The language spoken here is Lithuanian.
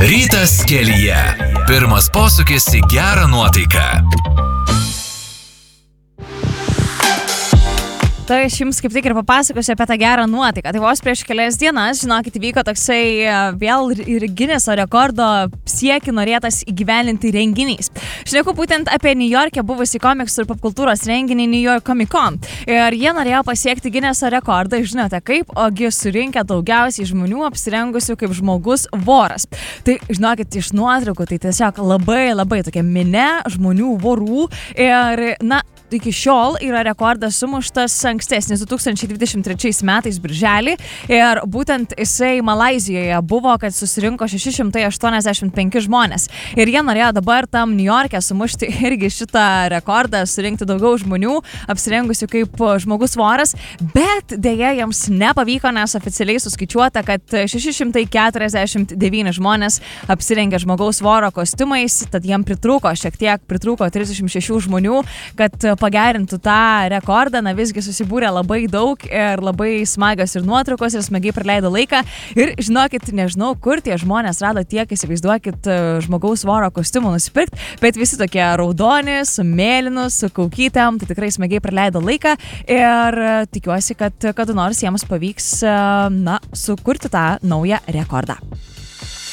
Rytas kelyje. Pirmas posūkis į gerą nuotaiką. Tai aš jums kaip tik ir papasakosiu apie tą gerą nuotaiką. Tai vos prieš kelias dienas, žinokit, vyko toksai vėl ir Gineso rekordo siekį norėtas įgyvendinti renginys. Šneku būtent apie New York'e buvusį komiksų ir popkultūros renginį New York Comic Con. Ir jie norėjo pasiekti Gineso rekordą, žinote kaip, ogi surinkę daugiausiai žmonių apsirengusių kaip žmogus voras. Tai žinokit, iš nuotraukų tai tiesiog labai tokia minia žmonių vorų ir, iki šiol yra rekordas sumuštas ankstesnis 2023 metais birželį ir būtent jisai Malaizijoje buvo, kad susirinko 685 žmonės. Ir jie norėjo dabar tam New York'e sumušti irgi šitą rekordą, surinkti daugiau žmonių apsirengusių kaip žmogus voras, bet dėja jiems nepavyko, nes oficialiai suskaičiuota, kad 649 žmonės apsirengė žmogaus voro kostiumais, tad jiem pritrūko 36 žmonių, kad pagerintų tą rekordą, visgi susibūrė labai daug ir labai smagios ir nuotraukos ir smagiai praleido laiką ir žinokit, nežinau, kur tie žmonės rado tiek, įsivaizduokit, žmogaus voro kostiumų nusipirkti, bet visi tokie raudoni, su mėlynu, su kaukytėm, tai tikrai smagiai praleido laiką ir tikiuosi, kad kada nors jiems pavyks sukurti tą naują rekordą.